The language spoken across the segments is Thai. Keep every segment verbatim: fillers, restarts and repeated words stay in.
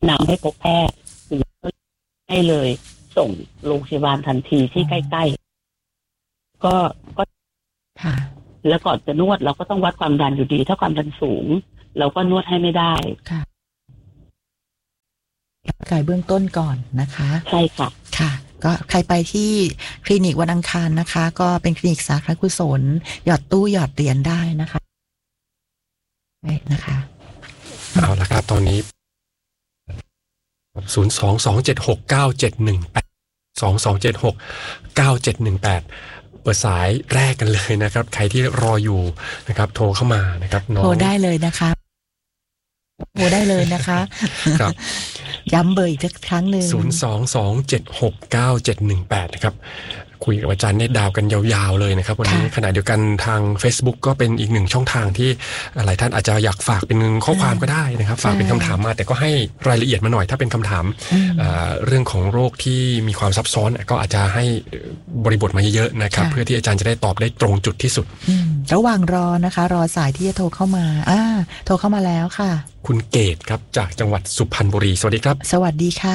นำให้พบแพทย์หรือให้เลยส่งโรงพยาบาลทันทีที่ใกล้ๆก็ก็ค่ะแล้วก่อนจะนวดเราก็ต้องวัดความดันอยู่ดีถ้าความดันสูงเราก็นวดให้ไม่ได้ค่ะกายเบื้องต้นก่อนนะคะใช่ค่ะค่ะก็ใครไปที่คลินิกวันอังคารนะคะก็เป็นคลินิกสาธารณกุศลหยอดตู้หยอดเหรียญได้นะคะนะคะเอาละครับตอนนี้ศูนย์ สอง สอง เจ็ด หก เก้า เจ็ด หนึ่ง แปด สอง สอง เจ็ด หก เก้า เจ็ด หนึ่ง แปดเปิดสายแรกกันเลยนะครับใครที่รออยู่นะครับโทรเข้ามานะครับน้องโทรได้เลยนะคะโทรได้เลยนะคะครับย้ำเบอร์อีกครั้งหนึ่งศูนย์ สอง สอง เจ็ด หก เก้า เจ็ด หนึ่ง แปดนะครับคุยกับอาจารย์เนตรดาวกันยาวๆเลยนะครับวันนี้ขณะเดียวกันทาง Facebook ก็เป็นอีกหนึ่งช่องทางที่หลายท่านอาจจะอยากฝากเป็นข้อความก็ได้นะครับฝากเป็นคำถามมาแต่ก็ให้รายละเอียดมาหน่อยถ้าเป็นคำถามเรื่องของโรคที่มีความซับซ้อนก็อาจจะให้บริบทมาเยอะๆนะครับเพื่อที่อาจารย์จะได้ตอบได้ตรงจุดที่สุดระหว่างรอนะคะรอสายที่จะโทรเข้ามาอ่าโทรเข้ามาแล้วค่ะคุณเกตครับจากจังหวัดสุพรรณบุรีสวัสดีครับสวัสดีค่ะ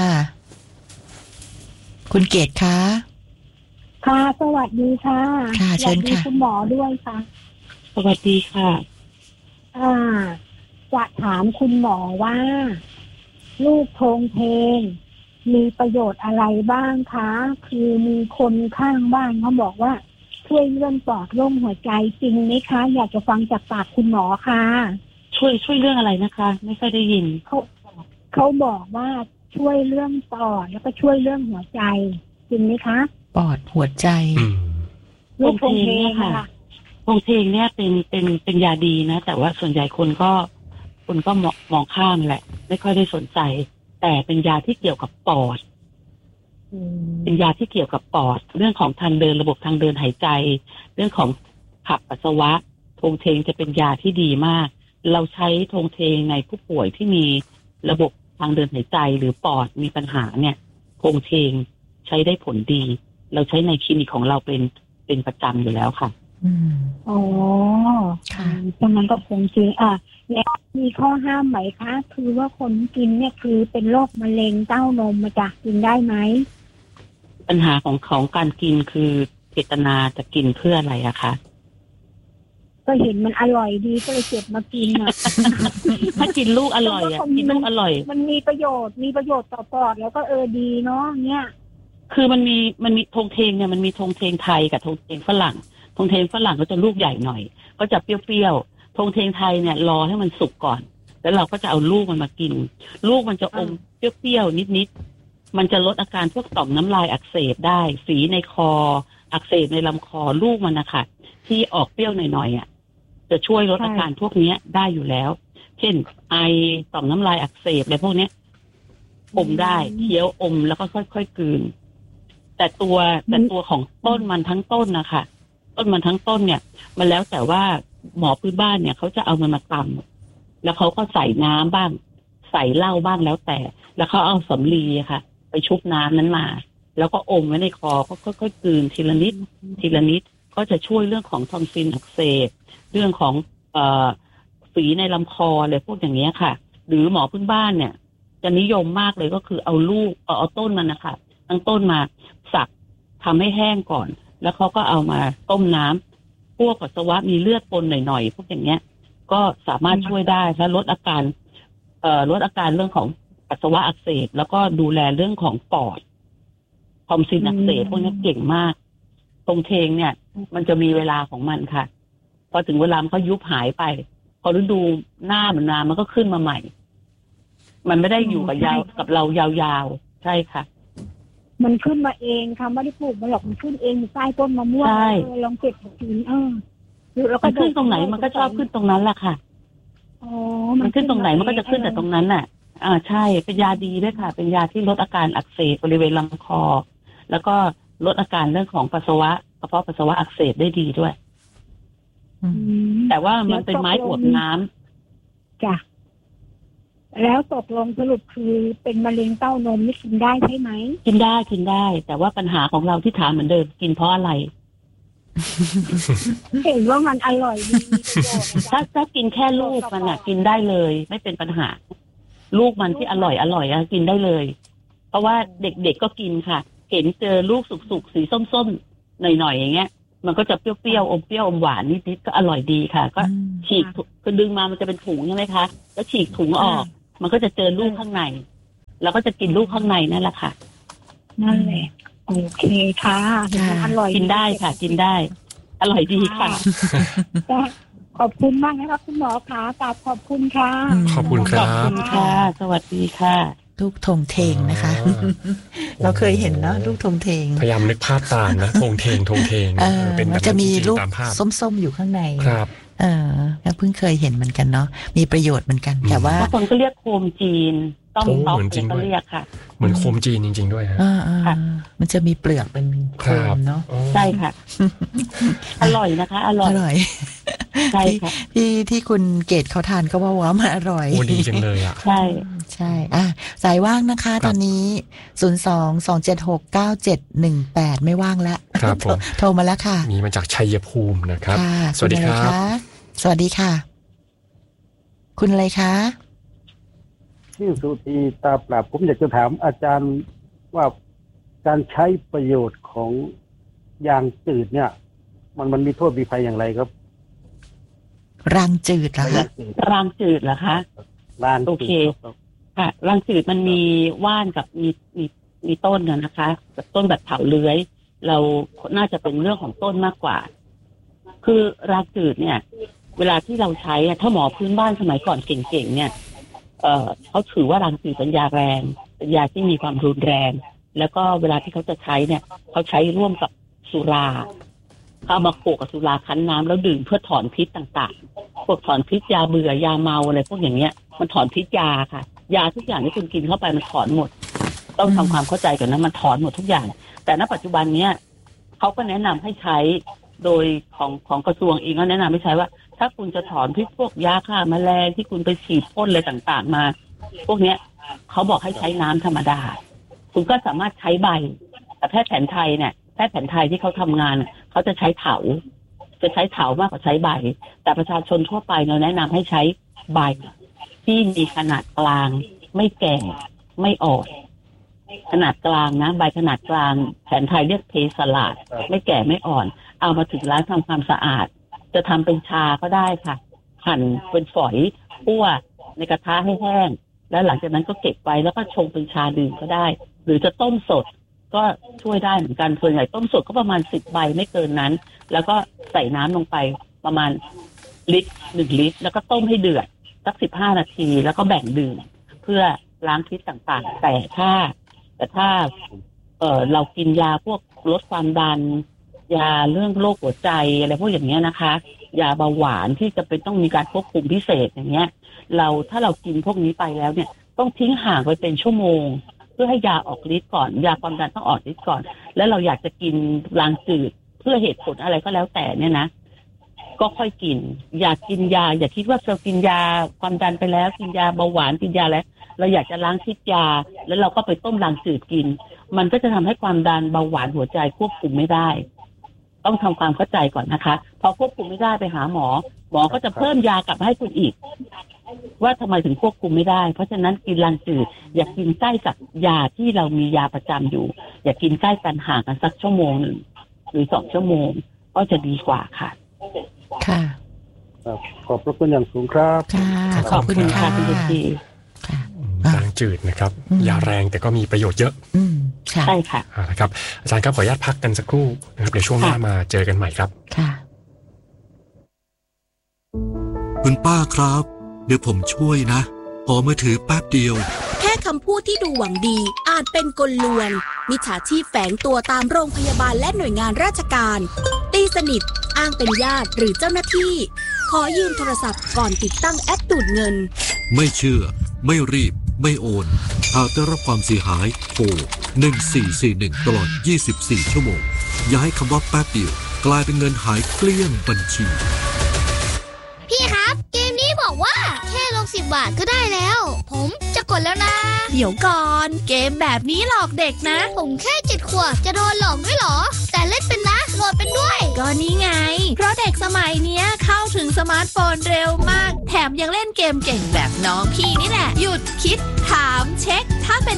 คุณเกตคะค่ะสวัสดีค่ะค่ะเชิญค่ะคุณหมอด้วยค่ะสวัสดีค่ะอ่าจะถามคุณหมอว่าลูกโทงเพลงมีประโยชน์อะไรบ้างคะคือมีคนข้างบ้านเขาบอกว่าช่วยเรื่องปอดโรคหัวใจจริงไหมคะอยากจะฟังจากปากคุณหมอค่ะช่วยช่วยเรื่องอะไรนะคะไม่ค่อยได้ยินเขาเขาบอกว่าช่วยเรื่องปอดแล้วก็ช่วยเรื่องหัวใจจริงไหมคะปอดหัวใจลูกโทงเพลงค่ะโทงเพลงเนี่ยเป็นเป็นเป็นยาดีนะแต่ว่าส่วนใหญ่คนก็คนก็มองข้ามแหละไม่ค่อยได้สนใจแต่เป็นยาที่เกี่ยวกับปอดเป็นยาที่เกี่ยวกับปอดเรื่องของทางเดินระบบทางเดินหายใจเรื่องของขับปัสสาวะโทงเพลงจะเป็นยาที่ดีมากเราใช้โทงเพลงในผู้ป่วยที่มีระบบทางเดินหายใจหรือปอดมีปัญหาเนี่ยโทงเพลงใช้ได้ผลดีเราใช้ในคลินิกของเราเป็นเป็นประจำอยู่แล้วค่ะอืมอ๋อค่ะดังนั้นก็คงจริงอ่ะแล้วมีข้อห้ามไหมคะคือว่าคนกินเนี่ยคือเป็นโรคมะเร็งเต้านมมาจะกินได้ไหมปัญหาของของการกินคือเจตนาจะกินเพื่ออะไรอะคะก็เห็นมันอร่อยดีก็เลยเก็บมากินอ่ะถ้ากินลูกอร่อยอ่ะกินลูกอร่อยมันมีประโยชน์มีประโยชน์ต่อปอดแล้วก็เออดีเนาะเนี่ยคือมันมีมันมีธงเทงเนี่ยมันมีธงเทงไทยกับธงเทงฝรั่งธงเทงฝรั่งก็จะลูกใหญ่หน่อยก็จะเปรี้ยวๆธงเทงไทยเนี่ยรอให้มันสุกก่อนแล้วเราก็จะเอาลูกมันมากินลูกมันจะอมเปรี้ยวๆนิดๆมันจะลดอาการพวกต่อมน้ำลายอักเสบได้ฝีในคออักเสบในลำคอลูกมันนะคะที่ออกเปรี้ยวหน่อยๆอ่ะจะช่วยลดอาการพวกนี้ได้อยู่แล้วเช่นไอต่อมน้ำลายอักเสบอะไรพวกนี้อมได้เคี้ยวอมแล้วก็ค่อยๆกลืนแต่ตัวแต่ตัวของต้นมันทั้งต้นนะคะต้นมันทั้งต้นเนี่ยมันแล้วแต่ว่าหมอพื้นบ้านเนี่ยเขาจะเอามันมาตำแล้วเขาก็ใส่น้ำบ้างใส่เหล้าบ้างแล้วแต่แล้วเขาเอาสำลีค่ะไปชุบน้ำนั้นมาแล้วก็อมไว้ในคอก็ค่อยๆกลืนทีละนิดทีละนิดก็จะช่วยเรื่องของทอนซิลอักเสบเรื่องของเอ่อฝีในลำคออะไรพวกอย่างเงี้ยค่ะหรือหมอพื้นบ้านเนี่ยจะนิยมมากเลยก็คือเอาลูกเอาเอาต้นมันนะคะทั้งต้นมาสักทำให้แห้งก่อนแล้วเขาก็เอามาต้มน้ำพวกปัสสาวะมีเลือดปนหน่อยๆพวกอย่างเงี้ยก็สามารถช่วยได้และลดอาการเอ่อลดอาการเรื่องของปัสสาวะอักเสบแล้วก็ดูแลเรื่องของปอดทอมซินอักเสบพวกนี้เก่งมากตรงเทงเนี่ยมันจะมีเวลาของมันค่ะพอถึงเวลามันก็ยุบหายไปพอฤดูหน้ามันนามันก็ขึ้นมาใหม่มันไม่ได้อยู่กับยาวกับเรายาวๆใช่ค่ะมันขึ้นมาเองค่ะไม่ได้ปลูกมันหรอกมันขึ้นเองอยู่ใต้ต้นมะม่วงลองเก็บกินเออแล้วก็ขึ้นตรงไหนมันก็ชอบขึ้นตรงนั้นแหละค่ะอ๋อมันขึ้นตรงไหนมันก็จะขึ้นแต่ตรงนั้นแหละอ่าใช่เป็นยาดีด้วยค่ะเป็นยาที่ลดอาการอักเสบบริเวณลำคอแล้วก็ลดอาการเรื่องของปัสสาวะกระเพาะปัสสาวะอักเสบได้ดีด้วยแต่ว่ามันเป็นไม้อวบน้ำจ้ะแล้วตกลงสรุปคือเป็นมะเร็งเต้านมนี่กินได้ใช่ไหมกินได้กินได้แต่ว่าปัญหาของเราที่ถามเหมือนเดิมกินเพราะอะไรเห็นว่ามันอร่อยดีถ้าถ้ากินแค่ลูกมันอ่ะกินได้เลยไม่เป็นปัญหาลูกมันที่อร่อยอร่อยอะกินได้เลยเพราะว่าเด็กๆก็กินค่ะเห็นเจอลูกสุกๆสีส้มๆหน่อยๆอย่างเงี้ยมันก็จะเปรี้ยวๆอมเปรี้ยวอมหวานนิดๆก็อร่อยดีค่ะก็ฉีกคือดึงมามันจะเป็นถุงใช่ไหมคะแล้วฉีกถุงออกมันก็จะเจอลูกข้างในแล้วก็จะกินลูกข้างในนั่นแหละค่ะนั่นแหละโอเคค่ะอร่อยกินได้ค่ะกินได้อร่อยดีค่ะขอบคุณมากนะคะคุณหมอคะกราบขอบคุณค่ะขอบคุณครับขอบคุณค่ะสวัสดีค่ะลูกธงเทงนะคะเราเคยเห็นเนาะลูกธงเทงพยายามนึกภาพตามนะธงเทงธงเทงเป็นมันจะมีลูกส้มๆอยู่ข้างในครับเออแล้วเพิ่งเคยเห็นเหมือนกันเนาะมีประโยชน์เหมือนกันแต่ว่าบางคนก็เรียกโคมจีนต้องต้องก็เรียกค่ะเหมือนโคมจีนจริงๆด้วยฮะมันจะมีเปลือกเป็นโคมเนาะใช่ค่ะอร่อยนะคะอร่อยอร่อยใช่ค่ะที่ที่คุณเกดเขาทานก็ว่าว่ามันอร่อยโอ้ดีจังเลยอ่ะใช่ใช่อ่ะสายว่างนะคะตอนนี้ศูนย์สอง สองเจ็ดหก เก้าเจ็ดหนึ่งแปดไม่ว่างแล้วครับผมโทรมาแล้วค่ะมีมาจากชัยภูมินะครับสวัสดีครับสวัสดีค่ะคุณอะไรคะชื่อสุธีตาปราบผมอยากจะถามอาจารย์ว่าการใช้ประโยชน์ของยางจืดเนี่ยมันมันมีโทษมีภัยอย่างไรครับรางจืดเหรอคะรางจืดเหรอคะรางโอเคค่ะรางจืดมันมีว่านกับมีมีมีต้นเนี่ยนะคะกับต้นแบบเถาเลื้อยเราน่าจะเป็นเรื่องของต้นมากกว่าคือรางจืดเนี่ยเวลาที่เราใช้ถ้าหมอพื้นบ้านสมัยก่อนเก่งๆเนี่ยเอ่อเขาถือว่ารางจืดเป็นยาแรงเป็นยาที่มีความรุนแรงแล้วก็เวลาที่เขาจะใช้เนี่ยเขาใช้ร่วมกับสุราเขาเอามาโขกกับสุราคั้นน้ำแล้วดื่มเพื่อถอนพิษต่างๆพวกถอนพิษยาเบื่อยาเมาอะไรพวกอย่างเงี้ยมันถอนพิษยาค่ะยาทุกอย่างที่คุณกินเข้าไปมันถอนหมดต้องทำความเข้าใจกันนะมันถอนหมดทุกอย่างแต่ณปัจจุบันเนี้ยเขาก็แนะนำให้ใช้โดยของของกระทรวงเองก็แนะนำให้ใช้ว่าถ้าคุณจะถอนพิษพวกยาฆ่าแมลงที่คุณไปฉีดพ่นอะไรต่างๆมาพวกเนี้ยเขาบอกให้ใช้น้ำธรรมดาคุณก็สามารถใช้ใบแต่แพทย์แผนไทยเนี่ยแพทย์แผนไทยที่เขาทำงานเขาจะใช้เถาจะใช้เถามากกว่าใช้ใบแต่ประชาชนทั่วไปเราแนะนำให้ใช้ใบที่มีขนาดกลางไม่แก่ไม่อ่อนขนาดกลางนะใบขนาดกลางแผนไทยเรียกเพสลาดไม่แก่ไม่อ่อนเอามาถึงล้างทำความสะอาดจะทำเป็นชาก็ได้ค่ะหั่นเป็นฝอยคั่วในกระทะให้แห้งแล้วหลังจากนั้นก็เก็บไว้แล้วก็ชงเป็นชาดื่มก็ได้หรือจะต้มสดก็ช่วยได้เหมือนกันส่วนใหญ่ต้มสดก็ประมาณสิบใบไม่เกินนั้นแล้วก็ใส่น้ำลงไปประมาณลิตรหนึ่งลิตรแล้วก็ต้มให้เดือดสักสิบห้านาทีแล้วก็แบ่งดื่มเพื่อล้างพิษต่างๆแต่ถ้าแต่ถ้าเออเรากินยาพวกลดความดันยาเรื่องโรคหัวใจอะไรพวกอย่างเงี้ยนะคะยาเบาหวานที่จะเป็นต้องมีการควบคุมพิเศษอย่างเงี้ยเราถ้าเรากินพวกนี้ไปแล้วเนี่ยต้องทิ้งห่างไปเป็นชั่วโมงเพื่อให้ยาออกฤทธิ์ก่อนยาความดันต้องออกฤทธิ์ก่อนแล้วเราอยากจะกินรางจืดเพื่อเหตุผลอะไรก็แล้วแต่เนี่ยนะก็ค่อยกินอยากกินยาอย่าคิดว่าเรากินยาความดันไปแล้วกินยาเบาหวานกินยาแล้วเราอยากจะล้างพิษยาแล้วเราก็ไปต้มรางจืดกินมันก็จะทำให้ความดันเบาหวานหัวใจควบคุมไม่ได้ต้องทำความเข้าใจก่อนนะคะพอควบคุมไม่ได้ไปหาหมอหมอก็จะเพิ่มยากลับให้คุณอีกว่าทำไมถึงควบคุมไม่ได้เพราะฉะนั้นกินรางจืดอย่ากินใกล้กับยาที่เรามียาประจำอยู่อย่ากินใกล้กันห่างกันสักชั่วโมงหนึ่งหรือสองชั่วโมงก็จะดีกว่าค่ะค่ะขอบพระคุณอย่างสูงครับค่ะขอบคุณค่ะคุณดีรางจืดนะครับยาแรงแต่ก็มีประโยชน์เยอะใช่ค่ะนะครับอาจารย์ครับขออนุญาตพักกันสักครู่นะครับเดี๋ยวช่วงหน้ามาเจอกันใหม่ครับค่ะคุณป้าครับเดี๋ยวผมช่วยนะขอมือถือแป๊บเดียวแค่คำพูดที่ดูหวังดีอาจเป็นกลลวงมิจฉาชีพแฝงตัวตามโรงพยาบาลและหน่วยงานราชการตีสนิทอ้างเป็นญาติหรือเจ้าหน้าที่ขอยืมโทรศัพท์ก่อนติดตั้งแอปดูดเงินไม่เชื่อไม่รีบไม่โอนหากได้รับความเสียหายโทรหนึ่งสี่สี่หนึ่งตลอดยี่สิบสี่ชั่วโมงอย่าให้คำว่าแป๊บเดียวกลายเป็นเงินหายเกลี้ยงบัญชีพี่ครับเกมนี้บอกว่าแค่ลงสิบบาทก็ได้แล้วผมจะกดแล้วนะเดี๋ยวก่อนเกมแบบนี้หลอกเด็กนะผมแค่เจ็ดขวบจะโดนหลอกด้วยเหรอแต่เล่นเป็นนะโหลดเป็นด้วยก็นี่ไงเพราะเด็กสมัยเนี้ยเข้าถึงสมาร์ทโฟนเร็วมากแถมยังเล่นเกมเก่งแบบน้องพี่นี่แหละหยุดคิด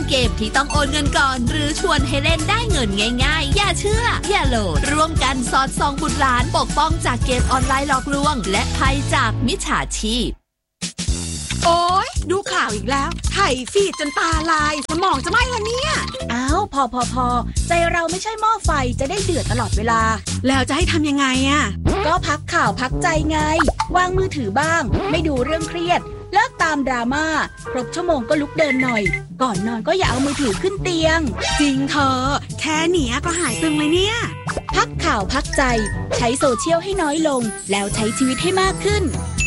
เกมที่ต้องโอนเงินก่อนหรือชวนให้เล่นได้เงินง่ายๆอย่าเชื่ออย่าโหลดร่วมกันสอดส่องบุตรหลานปกป้องจากเกมออนไลน์หลอกลวงและภัยจากมิจฉาชีพโอ๊ยดูข่าวอีกแล้วไถฟีดจนตาลายสมองจะไหม้แล้วเนี่ยอ้าวพอพอพอใจเราไม่ใช่หม้อไฟจะได้เดือดตลอดเวลาแล้วจะให้ทำยังไงอ่ะก็พักข่าวพักใจไงวางมือถือบ้างไม่ดูเรื่องเครียดเลิกตามดราม่าครบชั่วโมงก็ลุกเดินหน่อยก่อนนอนก็อย่าเอามือถือขึ้นเตียงจริงเธอแค่เนี้ยก็หายตึงเลยเนี่ยพักข่าวพักใจใช้โซเชียลให้น้อยลงแล้วใช้ชีวิตให้มากขึ้น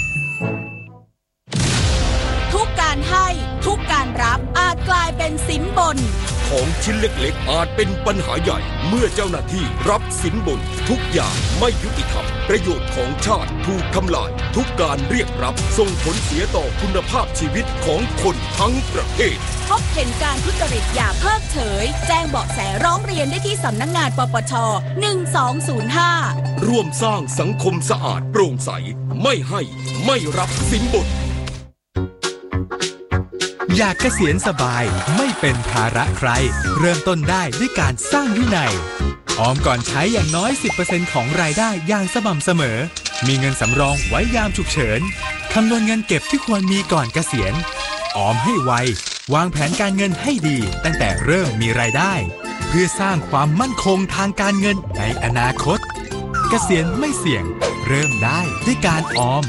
ทุกการให้ทุกการรับอาจกลายเป็นสินบนของชิ้นเล็กๆอาจเป็นปัญหาใหญ่เมื่อเจ้าหน้าที่รับสินบนทุกอย่างไม่ยุติธรรมประโยชน์ของชาติถูกทำลายทุกการเรียกรับส่งผลเสียต่อคุณภาพชีวิตของคนทั้งประเทศพบเห็นการทุจริตอย่าเพิกเฉยแจ้งเบาะแสร้องเรียนได้ที่สำนักงานปปชหนึ่งสองศูนย์ห้าร่วมสร้างสังคมสะอาดโปร่งใสไม่ให้ไม่รับสินบนอยากเกษียณสบายไม่เป็นภาระใครเริ่มต้นได้ด้วยการสร้างวินัยออมก่อนใช้อย่างน้อย สิบเปอร์เซ็นต์ ของรายได้อย่างสม่ำเสมอมีเงินสำรองไว้ยามฉุกเฉินคำนวณเงินเก็บที่ควรมีก่อนเกษียณออมให้ไววางแผนการเงินให้ดีตั้งแต่เริ่มมีรายได้เพื่อสร้างความมั่นคงทางการเงินในอนาคตเกษียณไม่เสี่ยงเริ่มได้ด้วยการออม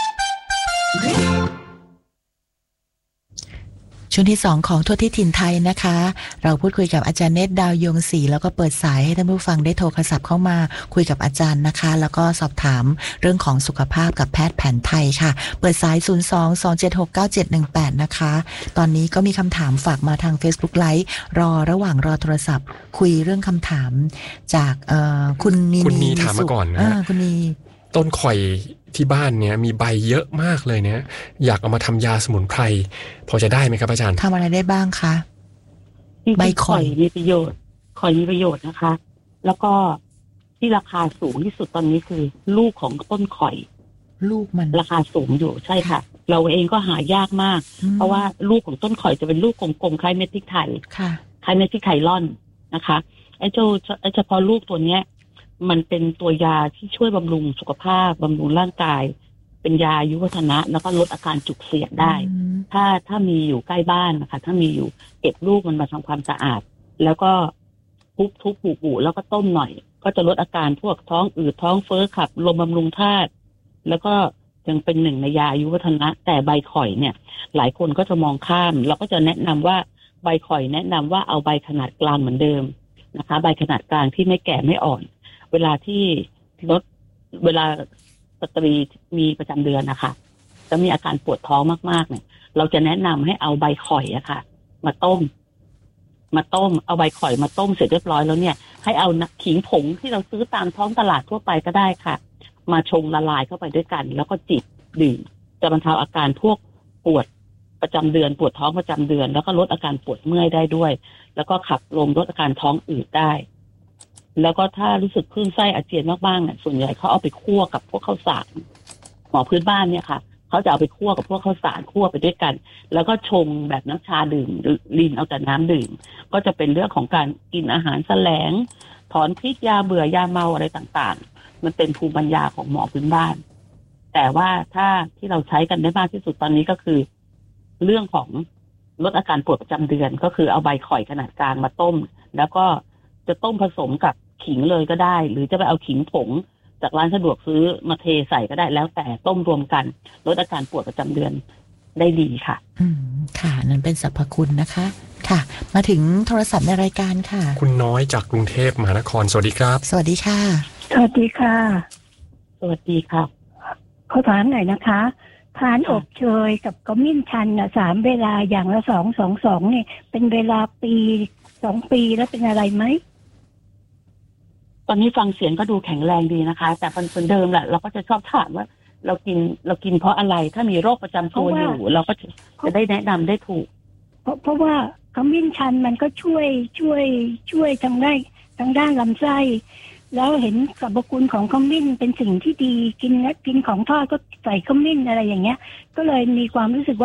ช่วงที่สองของทั่วที่ถิ่นไทยนะคะเราพูดคุยกับอาจารย์เนตรดาวยงศรีแล้วก็เปิดสายให้ท่านผู้ฟังได้โทรศัพท์เข้ามาคุยกับอาจารย์นะคะแล้วก็สอบถามเรื่องของสุขภาพกับแพทย์แผนไทยค่ะเปิดสายศูนย์ สอง สอง เจ็ด หก เก้า เจ็ด หนึ่ง แปดนะคะตอนนี้ก็มีคำถามฝากมาทาง Facebook Live รอระหว่างรอโทรศัพท์คุยเรื่องคำถามจากเอ่อคุณนีคุณนีถามมาก่อนนะคุณนีต้นข่อยที่บ้านเนี้ยมีใบเยอะมากเลยเนี่ยอยากเอามาทำยาสมุนไพรพอจะได้ไหมครับอาจารย์ทำอะไรได้บ้างคะใบข่อยมีประโยชน์ข่อยมีประโยชน์นะคะแล้วก็ที่ราคาสูงที่สุดตอนนี้คือลูกของต้นข่อยลูกมันราคาสูงอยู่ใช่ค่ะเราเองก็หายากมากเพราะว่าลูกของต้นข่อยจะเป็นลูกกลมๆคล้ายเม็ดพริกไทยคล้ายเม็ดพริกไทยร่อนนะคะไอ้เจ้าไอ้เฉพาะลูกตัวเนี้ยมันเป็นตัวยาที่ช่วยบำรุงสุขภาพบำรุงร่างกายเป็นยาอายุวัฒนะแล้วก็ลดอาการจุกเสียดได้ถ้าถ้ามีอยู่ใกล้บ้านนะคะถ้ามีอยู่เก็บลูกมันมาทำความสะอาดแล้วก็ทุบทุบปูปูแล้วก็ต้มหน่อยก็จะลดอาการพวกท้องอืดท้องเฟ้อขับลมบำรุงธาตุแล้วก็ยังเป็นหนึ่งในยาอายุวัฒนะแต่ใบข่อยเนี่ยหลายคนก็จะมองข้ามเราก็จะแนะนำว่าใบข่อยแนะนำว่าเอาใบขนาดกลางเหมือนเดิมนะคะใบขนาดกลางที่ไม่แก่ไม่อ่อนเวลาที่ลดเวลาสตรีมีประจำเดือนนะคะจะมีอาการปวดท้องมากๆเนี่ยเราจะแนะนำให้เอาใบข่อยอะค่ะมาต้มมาต้มเอาใบข่อยมาต้มเสร็จเรียบร้อยแล้วเนี่ยให้เอาขิงผงที่เราซื้อตามท้องตลาดทั่วไปก็ได้ค่ะมาชงละลายเข้าไปด้วยกันแล้วก็จิบดื่มจะบรรเทาอาการพวกปวดประจำเดือนปวดท้องประจำเดือนแล้วก็ลดอาการปวดเมื่อยได้ด้วยแล้วก็ขับลมลดอาการท้องอืดได้แล้วก็ถ้ารู้สึกคลื่นไส้อาเจียนมากๆเนี่ยส่วนใหญ่เขาเอาไปคั่วกับพวกข้าวสารหมอพื้นบ้านเนี่ยค่ะเขาจะเอาไปคั่วกับพวกข้าวสารคั่วไปด้วยกันแล้วก็ชงแบบน้ำชาดื่มลินเอาแต่น้ำดื่มก็จะเป็นเรื่องของการกินอาหารแสลงถอนพิษยาเบื่อยาเมาอะไรต่างๆมันเป็นภูมิปัญญาของหมอพื้นบ้านแต่ว่าถ้าที่เราใช้กันได้มากที่สุดตอนนี้ก็คือเรื่องของลดอาการปวดประจำเดือนก็คือเอาใบข่อยขนาดกลางมาต้มแล้วก็จะต้มผสมกับขิงเลยก็ได้หรือจะไปเอาขิงผงจากร้านสะดวกซื้อมาเทใส่ก็ได้แล้วแต่ต้มรวมกันลดอาการปวดประจำเดือนได้ดีค่ะอืมค่ะนั่นเป็นสรรพคุณนะคะค่ะมาถึงโทรศัพท์ในรายการค่ะคุณน้อยจากกรุงเทพมหานครสวัสดีครับสวัสดีค่ะสวัสดีค่ะสวัสดีค่ะขอถามหน่อยนะคะทานอบเชยกับขมิ้นชันน่ะสามเวลาอย่างละสองสองสองนี่เป็นเวลาปีสองปีแล้วเป็นอะไรไหมตอนนี้ฟังเสียงก็ดูแข็งแรงดีนะคะแต่คนเดิมแหละเราก็จะชอบถามว่าเรากินเรากินเพราะอะไรถ้ามีโรคประจำตัวอยู่เราก็จะได้แนะนำได้ถูกเพราะเพราะว่าขมิ้นชันมันก็ช่วยช่วยช่วยทางด้านทางด้านลำไส้แล้วเห็นสรรพคุณของขมิ้นเป็นสิ่งที่ดีกินและกินของทอดก็ใส่ขมิ้นอะไรอย่างเงี้ยก็เลยมีความรู้สึกว่า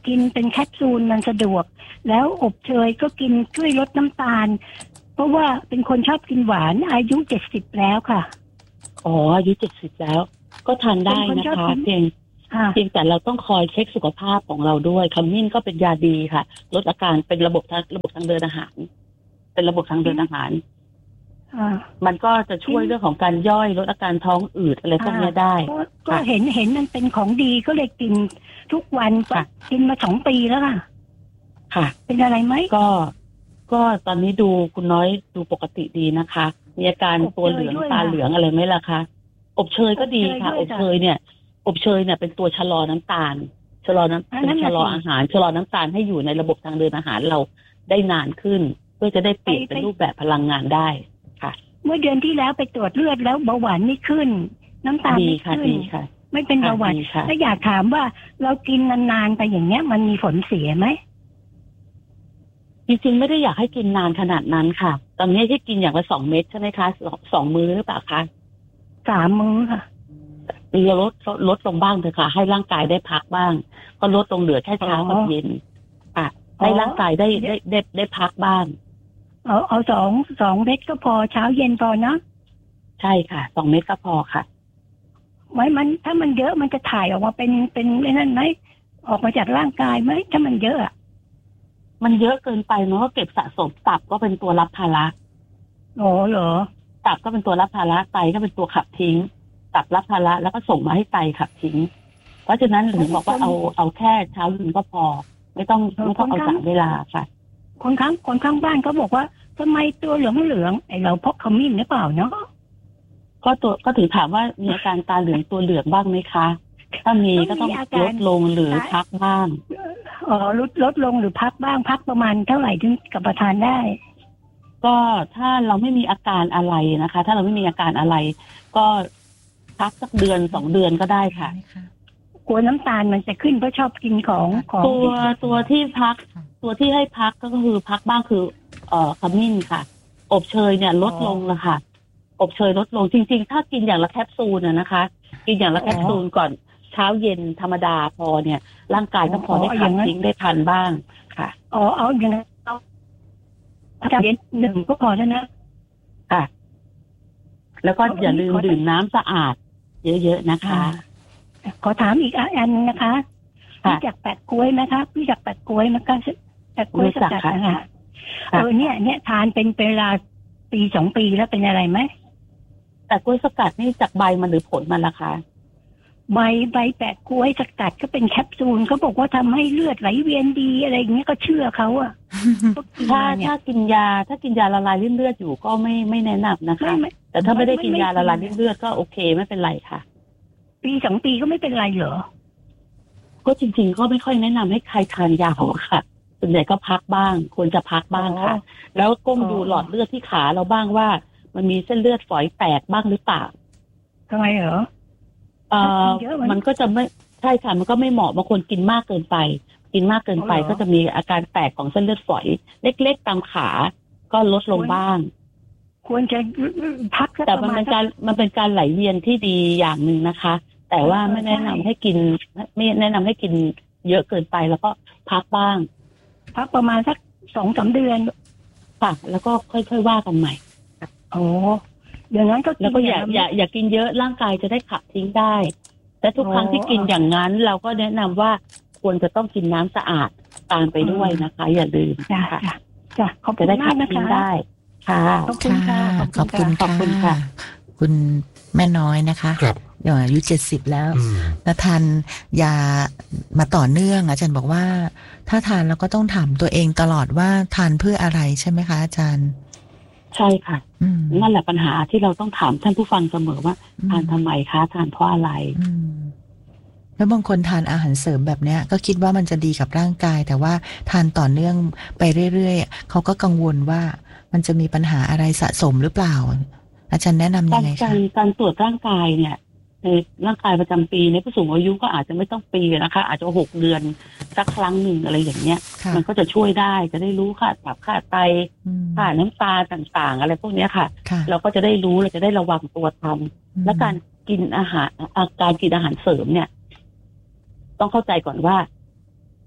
กินเป็นแคปซูลมันสะดวกแล้วอบเชยก็กินช่วยลดน้ำตาลเพราะว่าเป็นคนชอบกินหวานอายุเจ็ดสิบแล้วค่ะอ๋ออายุเจ็ดสิบแล้วก็ทานได้นะคะเพียงเพียงแต่เราต้องคอยเช็คสุขภาพของเราด้วยขมิ้นก็เป็นยาดีค่ะลดอาการเป็นระบบทางระบบทางเดินอาหารเป็นระบบทางเดินอาหารมันก็จะช่วยเรื่องของการย่อยลดอาการท้องอืดอะไรพวกนี้ได้ก็เห็นเห็นมันเป็นของดีก็เลยกินทุกวันกินมาสองปีแล้วค่ะค่ะเป็นอะไรไหมก็ก็ตอนนี้ดูคุณน้อยดูปกติดีนะคะมีอาการตัวเหลืองตาเหลืองอะไรไหมล่ะคะอบเชยก็ดีค่ะอบเชยเนี่ยอบเชยเนี่ยเป็นตัวชะลอน้ำตาลชะลอน้ำเป็นชะลออาหารชะลอน้ำตาลให้อยู่ในระบบทางเดินอาหารเราได้นานขึ้นเพื่อจะได้เปลี่ยนเป็นรูปแบบพลังงานได้ค่ะเมื่อเดือนที่แล้วไปตรวจเลือดแล้วเบาหวานไม่ขึ้นน้ำตาลไม่ขึ้นไม่เป็นเบาหวานแล้วอยากถามว่าเรากินนานๆไปอย่างเงี้ยมันมีผลเสียไหมจริงๆไม่ได้อยากให้กินนานขนาดนั้นค่ะตอนนี้ที่กินอย่างละสองเม็ดใช่ไหมคะสองมื้อหรือเปล่าคะสามมื้อค่ะเราลดลดลงบ้างเถอะค่ะให้ร่างกายได้พักบ้างก็ลดลงเหลือแค่เช้ากับเย็นอ่ะให้ร่างกายได้ได้ได้ได้พักบ้างเอาเอาสองสองเม็ดก็พอเช้าเย็นพอนะใช่ค่ะสองเม็ดก็พอค่ะไว้มันถ้ามันเยอะมันจะถ่ายออกมาเป็นเป็นไอ้นั่นไหมออกมาจากร่างกายไหมถ้ามันเยอะมันเยอะเกินไปเนาะเก็บสะสมตับก็เป็นตัวรับภาระอ๋อเหรอตับก็เป็นตัวรับภาระไตก็เป็นตัวขับทิ้งตับรับภาระแล้วก็ส่งมาให้ไตขับทิ้งเพราะฉะนั้นถึงบอกว่าเอาเอาแค่เช้าเย็นก็พอไม่ต้องไม่ต้องเอาสายเวลาค่ะคนข้างคนข้างบ้านเขาบอกว่าทำไมตัวเหลืองเหลืองไอเราพกขมิ้นหรือเปล่าเนาะก็ตัวก็ถึงถามว่ามีอาการตาเหลืองตัวเหลืองบ้างไหมคะถ้ามีก็ต้องลดลงหรือพักบ้างอ๋อลดลดลงหรือพักบ้างพักประมาณเท่าไหร่ถึงกับประทานได้ก็ถ้าเราไม่มีอาการอะไรนะคะถ้าเราไม่มีอาการอะไรก็พักสักเดือนสองเดือนก็ได้ค่ะกลัวน้ำตาลมันจะขึ้นเพราะชอบกินของของตัวตัวที่พักตัวที่ให้พักก็คือพักบ้างคือเอ่อขมิ้นค่ะอบเชยเนี่ยลดลงแล้วค่ะอบเชยลดลงจริงๆถ้ากินอย่างละแคปซูลน่ะนะคะกินอย่างละแคปซูลก่อนเช้าเย็นธรรมดาพอเนี่ยร่างกายก็พอได้ขับทิ้งได้ทันบ้างค่ะอ๋อเอาอย่างนั้นเอาจานหนึ่งก็พอแล้วนะค่ะแล้วก็อย่าลืมดื่มน้ำสะอาดเยอะๆนะคะขอถามอีกอันนะคะพี่จักแปะกล้วยไหมคะพี่จักแปะกล้วยไหมคะแปะกล้วยสกัดนะคะเออเนี่ยเนี่ยทานเป็นเวลาปีสองปีแล้วเป็นอะไรไหมแต่กล้วยสกัดนี่จากใบมันหรือผลมันล่ะคะใบใบแปะกล้วยสกัดก็เป็นแคปซูลเขาบอกว่าทำให้เลือดไหลเวียนดีอะไรอย่างเงี้ยก็เชื่อเขาอะถ้าถ้ากินยาถ้ากินยาละลายริ่มเลือดอยู่ก็ไม่ไม่แนะนำนะคะแต่ถ้าไม่ได้กินยาละลายริ่มเลือดก็โอเคไม่เป็นไรค่ะปีสองปีก็ไม่เป็นไรเหรอก็จริงๆก็ไม่ค่อยแนะนำให้ใครทานยาหรอกค่ะส่วนใหญ่ก็พักบ้างควรจะพักบ้างค่ะแล้วก้มดูหลอดเลือดที่ขาเราบ้างว่ามันมีเส้นเลือดฝอยแตกบ้างหรือเปล่าทำไมเหรอเอ่อมันก็จะไม่ใช่ค่ะมันก็ไม่เหมาะบางคนกินมากเกินไปกินมากเกินไปก็จะมีอาการแตกของเส้นเลือดฝอยเล็กๆตามขาก็ลดลงบ้างควรจะพักแต่มันเป็นการมันเป็นการไหลเวียนที่ดีอย่างหนึ่งนะคะแต่ว่าไม่แนะนำให้กินไม่แนะนำให้กินเยอะเกินไปแล้วก็พักบ้างพักประมาณสักสองสามเดือนค่ะแล้วก็ค่อยๆว่ากันใหม่โอ้อย่างนั้นก็แล้วก็อย่าอย่าอย่ากินเยอะร่างกายจะได้ขับทิ้งได้แต่ทุกครั้งที่กินอย่างนั้นเราก็แนะนำว่าควรจะต้องกินน้ำสะอาดตามไปด้วยนะคะอย่าลืมค่ะจ้ะขอบคุณมากนะคะได้ค่ะขอบคุณค่ะขอบคุณขอบคุณค่ะคุณแม่น้อยนะคะครับอายุเจ็ดสิบแล้วแล้วทานยามาต่อเนื่องอาจารย์บอกว่าถ้าทานแล้วก็ต้องถามตัวเองตลอดว่าทานเพื่ออะไรใช่ไหมคะอาจารย์ใช่ค่ะนั่นแหละปัญหาที่เราต้องถามท่านผู้ฟังเสมอว่าทานทำไมคะทานเพราะอะไรแล้วบางคนทานอาหารเสริมแบบเนี้ยก็คิดว่ามันจะดีกับร่างกายแต่ว่าทานต่อเนื่องไปเรื่อยๆเขาก็กังวลว่ามันจะมีปัญหาอะไรสะสมหรือเปล่าอาจารย์แนะนำยังไงคะการการตรวจร่างกายเนี่ยในร่างกายประจำปีในผู้สูงอายุก็อาจจะไม่ต้องปีนะคะอาจจะหกเดือนสักครั้งหนึ่งอะไรอย่างเงี้ยมันก็จะช่วยได้จะได้รู้ค่าตับค่าไตค่าน้ำตาต่างๆอะไรพวกนี้ค่ะเราก็จะได้รู้เราจะได้ระวังตัวทำและการกินอาหารการกินอาหารเสริมเนี่ยต้องเข้าใจก่อนว่า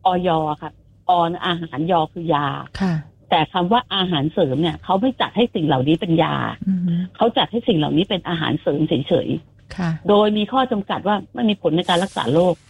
อย.ค่ะออนอาหารยอคือยาค่ะแต่คำว่าอาหารเสริมเนี่ยเขาไม่จัดให้สิ่งเหล่านี้เป็นยาเขาจัดให้สิ่งเหล่านี้เป็นอาหารเสริมเฉยๆโดยมีข้อจำกัดว่าไม่มีผลในการรักษาโรค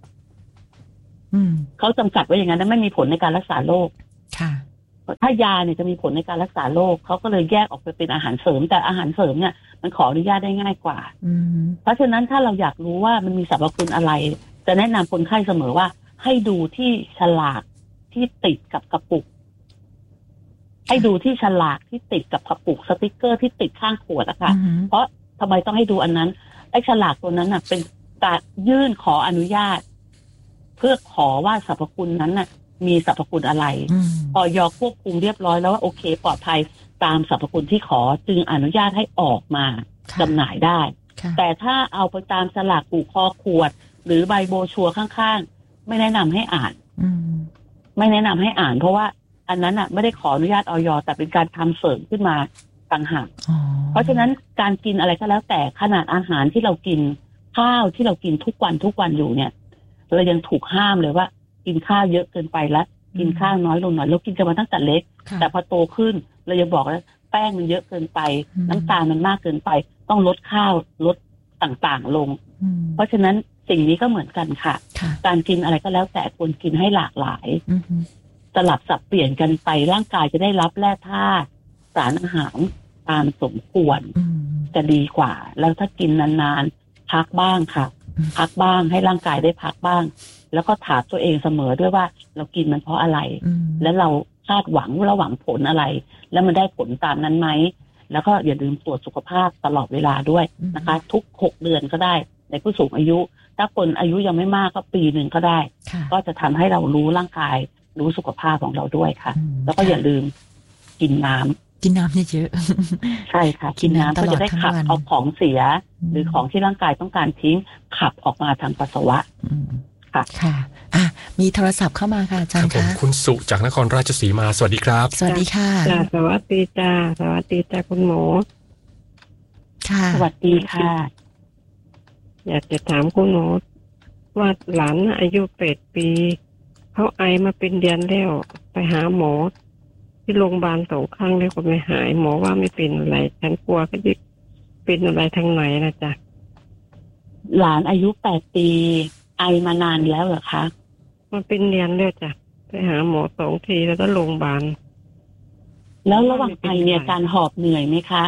เขาจำกัดไว้อย่างนั้นไม่มีผลในการรักษาโรคถ้ายาเนี่ยจะมีผลในการรักษาโรคเขาก็เลยแยกออกไปเป็นอาหารเสริมแต่อาหารเสริมเนี่ยมันขออนุญาตได้ง่ายกว่าเพราะฉะนั้นถ้าเราอยากรู้ว่ามันมีสรรพคุณอะไรจะแนะนำคนไข้เสมอว่าให้ดูที่ฉลากที่ติดกับกระปุกให้ดูที่ฉลากที่ติดกับกระปุกสติกเกอร์ที่ติดข้างขวดอะค่ะเพราะทำไมต้องให้ดูอันนั้นไอ้ฉลากตัวนั้นน่ะเป็นการยื่นขออนุญาตเพื่อขอว่าสรรพคุณนั้นน่ะมีสรรพคุณอะไรอย.ควบคุมเรียบร้อยแล้วว่าโอเคปลอดภัยตามสรรพคุณที่ขอจึงอนุญาตให้ออกมาจำหน่ายได้แต่ถ้าเอาไปตามฉลากปลูกคอขวดหรือใบโบชัวร์ข้างๆไม่แนะนำให้อ่านไม่แนะนำให้อ่านเพราะว่าอันนั้นอ่ะไม่ได้ขออนุญาตอย.แต่เป็นการทำเสริมขึ้นมาต่างหากเพราะฉะนั้นการกินอะไรก็แล้วแต่ขนาดอาหารที่เรากินข้าวที่เรากินทุกวันทุกวันอยู่เนี่ยเรายังถูกห้ามเลยว่ากินข้าวเยอะเกินไปแล้วกินข้าวน้อยลงหน่อยเรากินกันมาตั้งแต่เล็กแต่พอโตขึ้นเรายังบอกว่าแป้งมันเยอะเกินไปน้ำตาลมันมากเกินไปต้องลดข้าวลดต่างๆลงเพราะฉะนั้นสิ่งนี้ก็เหมือนกันค่ะการกินอะไรก็แล้วแต่ควรกินให้หลากหลายสลับสับเปลี่ยนกันไปร่างกายจะได้รับแร่ธาตุสารอาหารตามสมควรจะดีกว่าแล้วถ้ากินนานๆพักบ้างค่ะพักบ้างให้ร่างกายได้พักบ้างแล้วก็ถามตัวเองเสมอด้วยว่าเรากินมันเพราะอะไรแล้วเราคาดหวังว่าเราหวังผลอะไรแล้วมันได้ผลตามนั้นไหมแล้วก็อย่าลืมตรวจสุขภาพตลอดเวลาด้วยนะคะทุกหกเดือนก็ได้ในผู้สูงอายุถ้าคนอายุยังไม่มากก็ปีหนึ่งก็ได้ก็จะทำให้เรารู้ร่างกายรู้สุขภาพของเราด้วยค่ะแล้วก็อย่าลืมกินน้ำกินน้ำเยอะๆใช่ค่ะกินน้ำก็จะได้ขับเอาของเสียหรือของที่ร่างกายต้องการทิ้งขับออกมาทางปัสสาวะค่ะค่ะอ่ะมีโทรศัพท์เข้ามาค่ะอาจารย์คะคุณสุจากนครราชสีมาสวัสดีครับสวัสดีค่ะสวัสดีจ้าสวัสดีจ้าคุณหมอค่ะสวัสดีค่ะอยากจะถามคุณหมอว่าหลานอายุแปดปีเขาไอมาเป็นเดือนแล้วไปหาหมอที่โรงพยาบาลสองครั้งแล้วก็ไม่หายหมอว่าไม่เป็นอะไรฉันกลัวก็จะเป็นอะไรทางไหนนะจ๊ะหลานอายุแปดปีไอมานานแล้วเหรอคะมันเป็นเดือนแล้วจ้ะไปหาหมอสองทีแล้วก็โรงพยาบาลแล้วระหว่างไอเนี่ยการหอบเหนื่อยไหมคะ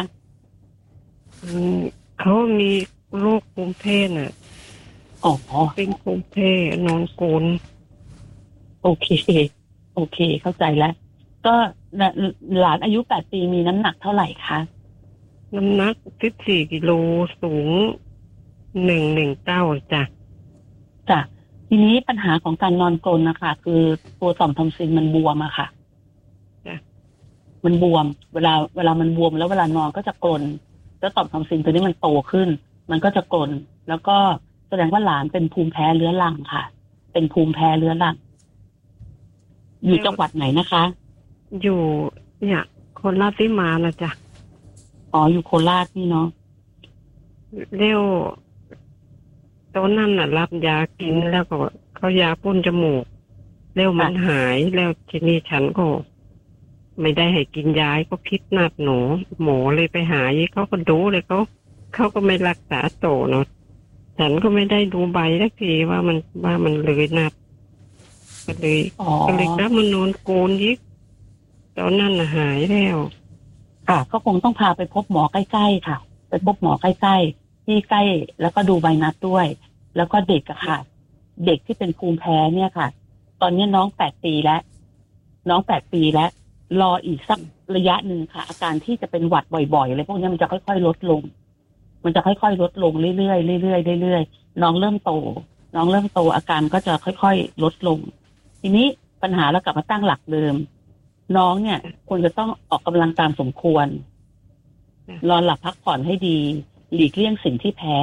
เขามีโรคภูมิแพ้น่ะอ๋อเป็นภูมิแพ้นอนโกนโอเคโอเคเข้าใจแล้วก็หลานอายุแปดปีมีน้ำหนักเท่าไหร่คะน้ำหนักสิบสี่กิโลสูงหนึ่งหนึ่งเก้าจ้ะจ้ะทีนี้ปัญหาของการนอนกรนนะคะคือตัวต่อมทอมซินมันบวมอะค่ะจ้ะมันบวมเวลาเวลามันบวมแล้วเวลานอนก็จะกรนแล้วต่อมทอมซินตัวนี้มันโตขึ้นมันก็จะกรนแล้วก็แสดงว่าหลานเป็นภูมิแพ้เรื้อรังค่ะเป็นภูมิแพ้เรื้อรังอยู่จังหวัดไหนนะคะอยู่เนี่ยโคราชที่มานะจ๊ะอ๋ออยู่โคราชนี่เนาะเร็วตอนนั้นน่ะรับยากินแล้วก็เขายาพ่นจมูกแล้วมันหายแล้วทีนี้ฉันก็ไม่ได้ให้กินยาก็พิษนัดหนูหมอเลยไปหาเขาก็ดูเลยเขาเขาก็ไม่รักษาโตเนาะฉันก็ไม่ได้ดูใบสักทีว่ามันว่ามันเลยนัดก็เลยก็เลยกลับมานอนโกนยิกตอนนั้นหายแล้วค่ะก็คงต้องพาไปพบหมอใกล้ๆค่ะไปพบหมอใกล้ๆที่ใกล้แล้วก็ดูใบนัดด้วยแล้วก็เด็กอะค่ะเด็กที่เป็นภูมิแพ้เนี่ยค่ะตอนนี้น้องแปดปีแล้วน้องแปดปีแล้วรออีกสักระยะหนึ่งค่ะอาการที่จะเป็นหวัดบ่อยๆอะไรพวกนี้มันจะค่อยๆลดลงมันจะค่อยๆลดลงเรื่อยๆเรื่อยๆเรื่อยๆน้องเริ่มโตน้องเริ่มโตอาการก็จะค่อยๆลดลงทีนี้ปัญหาเรากลับมาตั้งหลักเดิมน้องเนี่ยควรจะต้องออกกำลังตามสมควรนอนหลับพักผ่อนให้ดีหลีกเลี่ยงสิ่งที่แพ้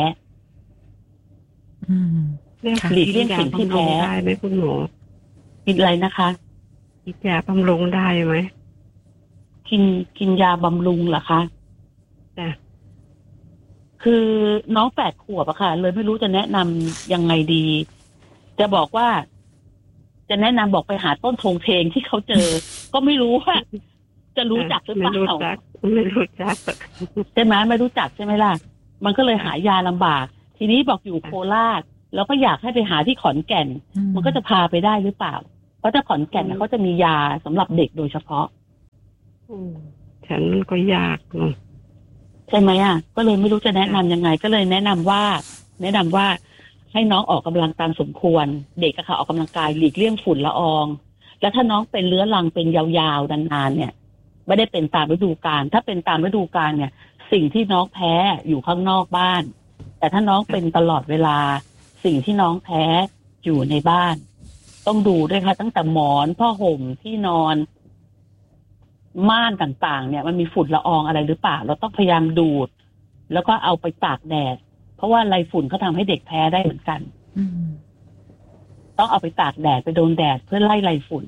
หลีกเลี่ยงสิ่งที่แพ้ได้ไหมคุณหมอกินอะไรนะคะกินยาบำรุงได้ไหมกินกินยาบำรุงเหรอคะจ้ะคือน้องแปดขวบอะค่ะเลยไม่รู้จะแนะนำยังไงดีจะบอกว่าจะแนะนำบอกไปหาต้นธงเทงที่เขาเจอ ก็ไม่รู้ว่าจะรู้จักหรือเปล่าไม่รู้จักไม่รู้จักใช่ไหมไม่รู้จักใช่ไหมล่ะมันก็เลยหายาลำบากทีนี้บอกอยู่โคราชแล้วก็อยากให้ไปหาที่ขอนแก่นมันก็จะพาไปได้หรือเปล่าเพราะถ้าขอนแก่นเขาจะมียาสำหรับเด็กโดยเฉพาะฉันมันก็ยากเนาะใช่ไหมอ่ะก็เลยไม่รู้จะแนะนำยังไงก็เลยแนะนำว่าแนะนำว่าให้น้องออกกำลังตามสมควรเด็กอะค่ะออกกำลังกายหลีกเลี่ยงฝุ่นละอองแล้วถ้าน้องเป็นเรื้อรังเป็นยาวๆนานๆเนี่ยไม่ได้เป็นตามฤดูกาลถ้าเป็นตามฤดูกาลเนี่ยสิ่งที่น้องแพ้อยู่ข้างนอกบ้านแต่ถ้าน้องเป็นตลอดเวลาสิ่งที่น้องแพ้อยู่ในบ้านต้องดูด้วยค่ะตั้งแต่หมอนผ้าห่มที่นอนม่านต่างๆเนี่ยมันมีฝุ่นละอองอะไรหรือเปล่าเราต้องพยายามดูดแล้วก็เอาไปตากแดดเพราะว่าไรฝุ่นเขาทำให้เด็กแพ้ได้เหมือนกันต้องเอาไปตากแดดไปโดนแดดเพื่อไล่ไรฝุ่น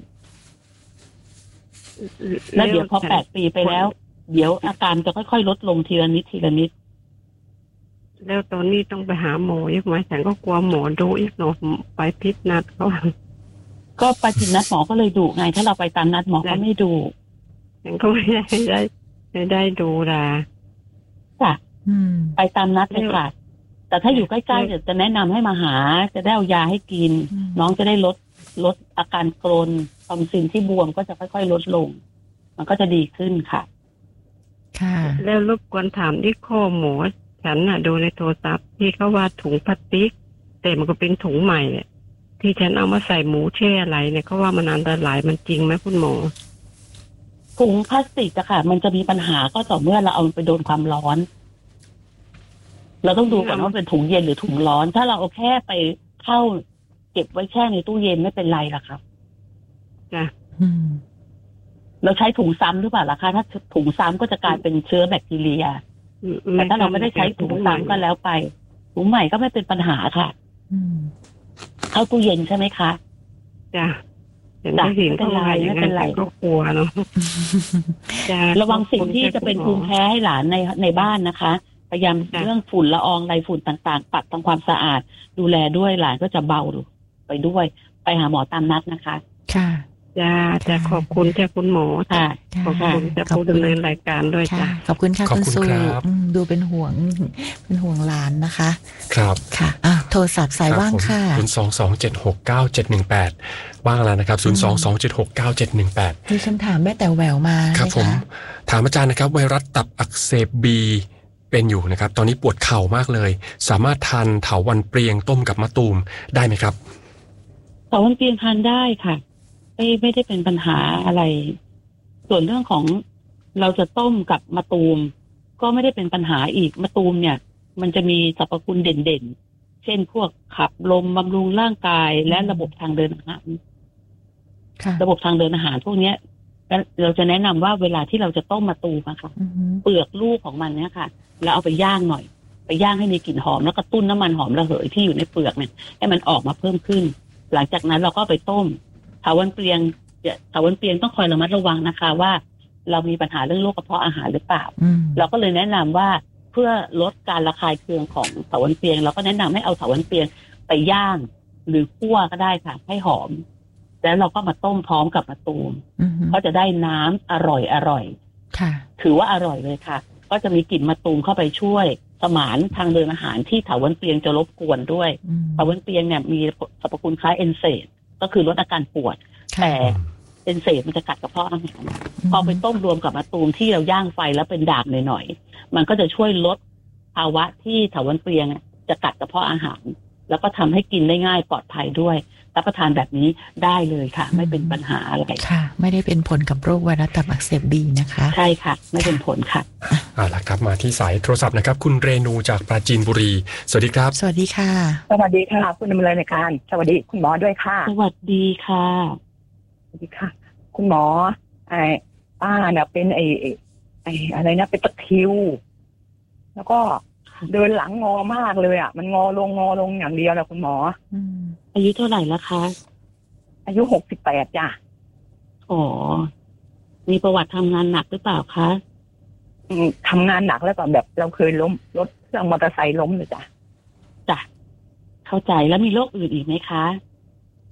แล้วเดี๋ยวพอแปดปีไปแล้วเดี๋ยวอาการจะค่อยๆลดลงทีละนิดทีละนิดแล้วตอนนี้ต้องไปหาหมออีกไหมฉันก็กลัวหมอดูอีกเนาะไปพิษนัดเขาก็ไปผิดนัดหมอก็เลยดุไงถ้าเราไปตามนัดหมอก็ไม่ดูฉันก็ไม่ได้ได้ไม่ได้ดูละจ้ะไปตามนัดเลยค่ะแต่ถ้าอยู่ใกล้ๆเดี๋ยวจะแนะนำให้มาหาจะได้เอายาให้กินน้องจะได้ลดลดอาการกรนทอมซินที่บวมก็จะค่อยๆลดลงมันก็จะดีขึ้นค่ะค่ะแล้วรบกวนถามที่ข้อหมอฉันน่ะดูในโทรศัพท์ที่เขาว่าถุงพลาสติกแต่มันก็เป็นถุงใหม่เนี่ยที่ฉันเอามาใส่หมูแช่อะไรเนี่ยเขาว่ามันอันตรายมันจริงไหมคุณหมอถุงพลาสติกอะค่ะมันจะมีปัญหาก็ต่อเมื่อเราเอาไปโดนความร้อนเราต้องดูก่อนว่าเป็นถุงเย็นหรือถุงร้อนถ้าเราเอาแค่ไปเข้าเก็บไว้แช่ในตู้เย็นไม่เป็นไรล่ะครับจ้ะเราใช้ถุงซ้ำหรือเปล่าล่ะคะถ้าถุงซ้ำก็จะกลายเป็นเชื้อแบคทีเรียแต่ถ้าเราไม่ได้ใช้ถุงซ้ำก็แล้วไปถุงใหม่ก็ไม่เป็นปัญหาค่ะเข้าตู้เย็นใช่ไหมคะจ้ะจ้ะไม่เป็นไรไม่เป็นไรก็กลัวเนาะระวังสิ่งที่จะเป็นภูมิแพ้ให้หลานในในบ้านนะคะพยายามเรื่องฝุ่นละอองไรฝุ่นต่างๆปัดทำความสะอาดดูแลด้วยหลานก็จะเบาไปด้วยไปหาหมอตามนัดนะคะค่ะจ้าจะขอบคุณจ้าคุณหมอค่ะขอบคุณจะผู้ดำเนินรายการด้วยจ้าขอบคุณค่ะคุณสุดูเป็นห่วงเป็นห่วงหลานนะคะครับค่ะอ่ะโทรศัพท์สายว่างค่ะศูนย์สองสองเจ็ดหกเก้าเจ็ดหนึ่งแปดว่างแล้วนะครับศูนย์สองสองเจ็ดหกเก้าเจ็ดหนึ่งแปดมีคำถามแม่แต่แหววมาครับผมถามอาจารย์นะครับไวรัสตับอักเสบบีเป็นอยู่นะครับตอนนี้ปวดเข่ามากเลยสามารถทานเถาวัลย์เปรียงต้มกับมะตูมได้ไหมครับเถาวัลย์เปรียงทานได้ค่ะไม่ไม่ได้เป็นปัญหาอะไรส่วนเรื่องของเราจะต้มกับมะตูมก็ไม่ได้เป็นปัญหาอีกมะตูมเนี่ยมันจะมีสรรพคุณเด่นๆเช่นพวกขับลมบำรุงร่างกายและระบบทางเดินอาหารระบบทางเดินอาหารพวกนี้เราจะแนะนำว่าเวลาที่เราจะต้มมะตูมนะคะเปลือกลูกของมันเนี่ยค่ะแล้วเอาไปย่างหน่อยไปย่างให้มีกลิ่นหอมแล้วก็ตุ้นน้ำมันหอมระเหยที่อยู่ในเปลือกเนี่ยให้มันออกมาเพิ่มขึ้นหลังจากนั้นเราก็ไปต้มเถาวัลย์เปรียงเถาวัลย์เปรียงต้องคอยระมัดระวังนะคะว่าเรามีปัญหาเรื่องโรคกระเพาะอาหารหรือเปล่าเราก็เลยแนะนำว่าเพื่อลดการระคายเคืองของเถาวัลย์เปรียงเราก็แนะนำให้เอาเถาวัลย์เปรียงไปย่างหรือคั่วก็ได้ค่ะให้หอมแล้วเราก็มาต้มพร้อมกับมะตูมก็จะได้น้ำอร่อยอร่อยถือว่าอร่อยเลยค่ะก็จะมีกลิ่นมะตูมเข้าไปช่วยสมานทางเดินอาหารที่เถาวัลย์เปรียงจะรบกวนด้วยเถาวัลย์เปรียงเนี่ยมีสรรพคุณคล้ายเอนเซดก็คือลดอาการปวดแต่เอนเซดมันจะกัดกระเพาะอาหารพอไปต้มรวมกับมะตูมที่เราย่างไฟแล้วเป็นด่างหน่อยๆมันก็จะช่วยลดภาวะที่เถาวัลย์เปรียงจะกัดกระเพาะอาหารแล้วก็ทำให้กินได้ง่ายปลอดภัยด้วยรับประทานแบบนี้ได้เลยค่ะไม่เป็นปัญหาอะไรค่ะไม่ได้เป็นผลกับโรคไวรัสตับอักเสบบีนะคะใช่ค่ะไม่เป็นผลค่ะอ่าล่ะครับมาที่สายโทรศัพท์นะครับคุณเรนูจากปราจีนบุรีสวัสดีครับสวัสดีค่ะสวัสดีค่ะคุณดำเนินรายการสวัสดีคุณหมอด้วยค่ะสวัสดีค่ะสวัสดีค่ะคุณหมอไอ้ป้าเนี่ยเป็นไอ้ไอ้อะไรนะเป็นตะคริวแล้วก็เดินหลังงอมากเลยอ่ะมันงอลงงอลงอย่างเดียวนะคุณหมออายุเท่าไหร่แล้วคะอายุหกสิบแปดจ้ะอ๋อมีประวัติทำงานหนักหรือเปล่าคะทำงานหนักแล้วก็แบบเราเคยล้มรถเครื่องมอเตอร์ไซค์ล้มเลยจ้ะจ้ะเข้าใจแล้วมีโรคอื่นอีกไหมคะ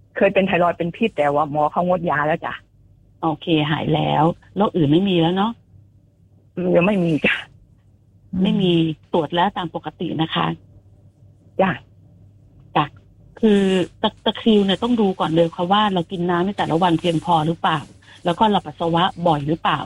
เคยเป็นไทรอยด์เป็นพิษแต่ว่าหมอเขางดยาแล้วจ้ะโอเคหายแล้วโรคอื่นไม่มีแล้วเนาะยังไม่มีจ้ะไม่มีตรวจแล้วตามปกตินะคะจ้ะจ้ะคือตะตะคริวเนี่ยต้องดูก่อนเลยค่ะว่าเรากินน้ำในแต่ละวันเพียงพอหรือเปล่าแล้วก็เราปัสสาวะบ่อยหรือเปล่า